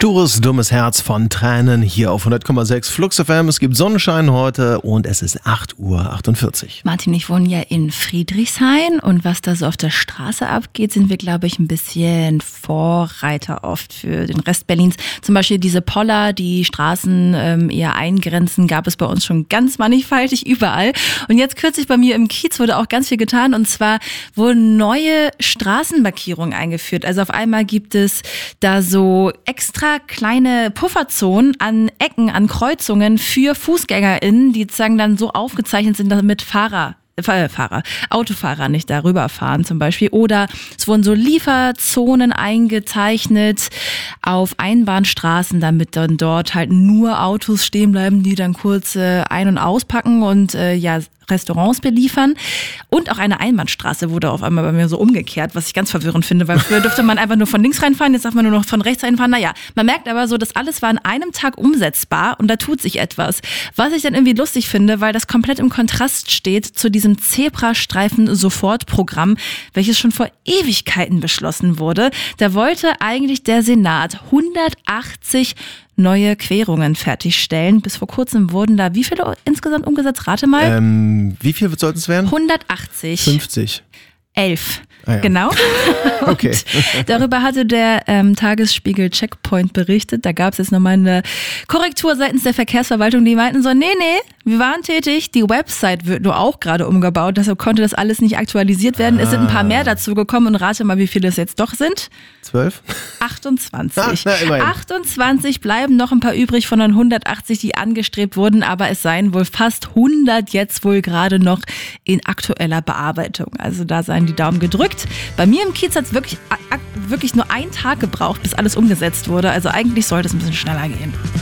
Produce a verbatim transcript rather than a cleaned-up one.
Stures, dummes Herz von Tränen hier auf hundert Komma sechs Flux F M. Es gibt Sonnenschein heute und es ist acht Uhr achtundvierzig. Martin, ich wohne ja in Friedrichshain und was da so auf der Straße abgeht, sind wir, glaube ich, ein bisschen Vorreiter oft für den Rest Berlins. Zum Beispiel diese Poller, die Straßen ähm, eher eingrenzen, gab es bei uns schon ganz mannigfaltig überall. Und jetzt kürzlich bei mir im Kiez wurde auch ganz viel getan und zwar wurden neue Straßenmarkierungen eingeführt. Also auf einmal gibt es da so extra kleine Pufferzonen an Ecken, an Kreuzungen für FußgängerInnen, die sozusagen dann so aufgezeichnet sind, damit Fahrer Fahrer, Autofahrer nicht darüber fahren zum Beispiel. Oder es wurden so Lieferzonen eingezeichnet auf Einbahnstraßen, damit dann dort halt nur Autos stehen bleiben, die dann kurz äh, ein- und auspacken und äh, ja Restaurants beliefern. Und auch eine Einbahnstraße wurde auf einmal bei mir so umgekehrt, was ich ganz verwirrend finde, weil früher durfte man einfach nur von links reinfahren, jetzt darf man nur noch von rechts reinfahren. Naja, man merkt aber so, das alles war an einem Tag umsetzbar und da tut sich etwas. Was ich dann irgendwie lustig finde, weil das komplett im Kontrast steht zu diesem Zebrastreifen-Sofortprogramm, welches schon vor Ewigkeiten beschlossen wurde. Da wollte eigentlich der Senat hundertachtzig neue Querungen fertigstellen. Bis vor kurzem wurden da wie viele insgesamt umgesetzt? Rate mal. Ähm, wie viel sollten es werden? hundertachtzig. fünfzig. Elf. Ah ja. Genau. Okay. Darüber hatte der ähm, Tagesspiegel Checkpoint berichtet. Da gab es jetzt nochmal eine Korrektur seitens der Verkehrsverwaltung. Die meinten so, nee, nee, wir waren tätig. Die Website wird nur auch gerade umgebaut. Deshalb konnte das alles nicht aktualisiert werden. Ah. Es sind ein paar mehr dazu gekommen. Und rate mal, wie viele es jetzt doch sind. Zwölf? achtundzwanzig. Ah, na, immerhin. achtundzwanzig bleiben noch ein paar übrig von den hundertachtzig, die angestrebt wurden. Aber es seien wohl fast hundert jetzt wohl gerade noch in aktueller Bearbeitung. Also da seien die Daumen gedrückt. Bei mir im Kiez hat es wirklich, wirklich nur einen Tag gebraucht, bis alles umgesetzt wurde. Also eigentlich sollte es ein bisschen schneller gehen.